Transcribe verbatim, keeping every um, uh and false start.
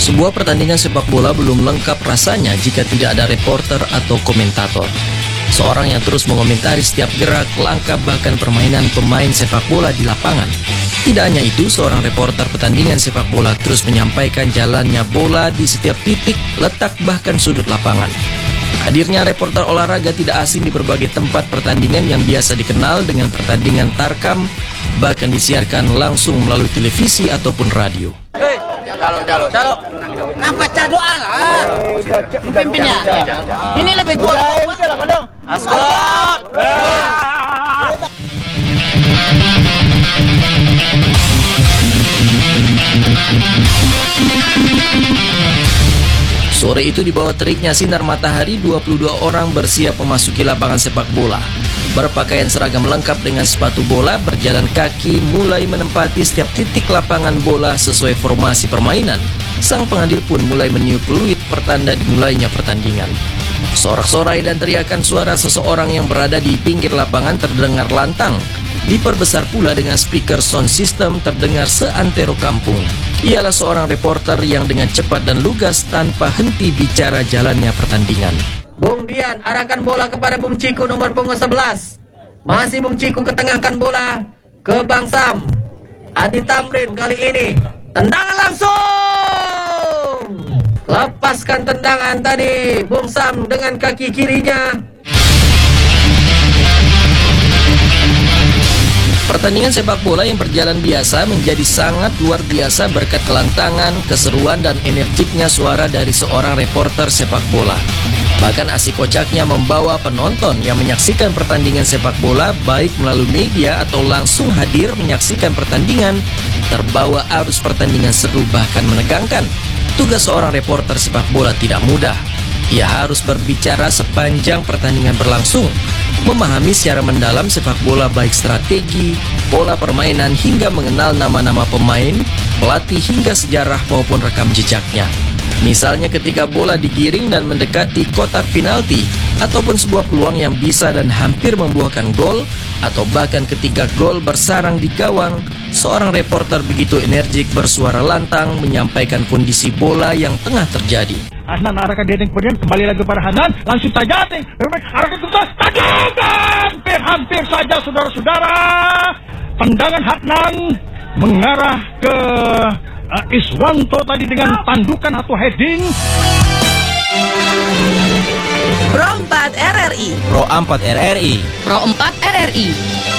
Sebuah pertandingan sepak bola belum lengkap rasanya jika tidak ada reporter atau komentator. Seorang yang terus mengomentari setiap gerak, langkah, bahkan permainan pemain sepak bola di lapangan. Tidak hanya itu, seorang reporter pertandingan sepak bola terus menyampaikan jalannya bola di setiap titik, letak, bahkan sudut lapangan. Hadirnya reporter olahraga tidak asing di berbagai tempat pertandingan yang biasa dikenal dengan pertandingan tarkam, bahkan disiarkan langsung melalui televisi ataupun radio. Hei, calo, calo, calo. Apa doa lah? Pimpinnya. Ini lebih tua. Ascot. Sore itu di bawah teriknya sinar matahari, dua puluh dua orang bersiap memasuki lapangan sepak bola. Berpakaian seragam lengkap dengan sepatu bola, berjalan kaki mulai menempati setiap titik lapangan bola sesuai formasi permainan. Sang pengadil pun mulai meniup peluit pertanda dimulainya pertandingan. Sorak-sorai dan teriakan suara seseorang yang berada di pinggir lapangan terdengar lantang. Diperbesar pula dengan speaker sound system terdengar seantero kampung. Ialah seorang reporter yang dengan cepat dan lugas tanpa henti bicara jalannya pertandingan. Bung Dian arahkan bola kepada Bung Ciku nomor punggung sebelas. Masih Bung Ciku ketengahkan bola ke Bang Sam. Adi Tamrin kali ini tendangan langsung. Lepaskan tendangan tadi Bung Sam dengan kaki kirinya. Pertandingan sepak bola yang berjalan biasa menjadi sangat luar biasa berkat kelantangan, keseruan, dan energiknya suara dari seorang reporter sepak bola. Bahkan asik kocaknya membawa penonton yang menyaksikan pertandingan sepak bola baik melalui media atau langsung hadir menyaksikan pertandingan, terbawa arus pertandingan seru bahkan menegangkan. Tugas seorang reporter sepak bola tidak mudah. Ia harus berbicara sepanjang pertandingan berlangsung, memahami secara mendalam sepak bola baik strategi, pola permainan hingga mengenal nama-nama pemain, pelatih hingga sejarah maupun rekam jejaknya. Misalnya ketika bola digiring dan mendekati kotak penalti, ataupun sebuah peluang yang bisa dan hampir membuahkan gol, atau bahkan ketika gol bersarang di gawang, seorang reporter begitu energik bersuara lantang menyampaikan kondisi bola yang tengah terjadi. Hanan arahkan dia dengan kemudian kembali lagi pada Hanan, langsung saja arahkan ke atas, tajamkan, hampir saja saudara-saudara, tendangan Hanan mengarah ke uh, Iswanto tadi dengan tandukan atau heading. Pro empat R R I Pro empat R R I Pro empat R R I